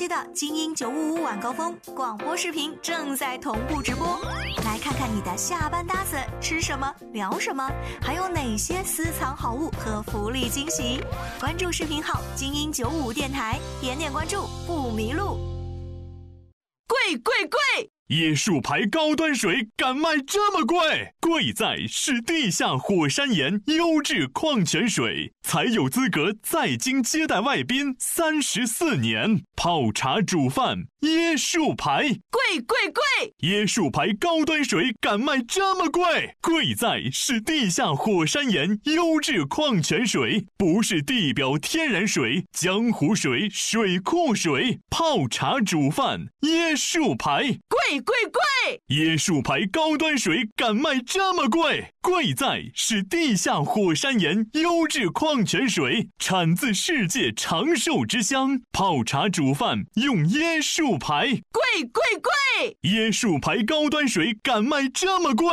期的精英955晚高峰广播视频正在同步直播，来看看你的下班搭子吃什么聊什么，还有哪些私藏好物和福利惊喜。关注视频号精英955电台，点点关注不迷路。 贵贵贵！ 椰树牌高端水敢卖这么贵？贵在是地下火山岩优质矿泉水，才有资格在京接待外宾34年。泡茶煮饭，椰树牌， 贵贵贵！ 椰树牌高端水敢卖这么贵？贵在是地下火山岩优质矿泉水，不是地表天然水、江湖水、水库水。泡茶煮饭，椰树牌， 贵贵贵！ 椰树牌高端水敢卖这么贵？贵在是地下火山岩优质矿泉水，产自世界长寿之乡。泡茶煮饭用椰树牌， 贵贵贵！ 椰树牌高端水敢卖这么贵？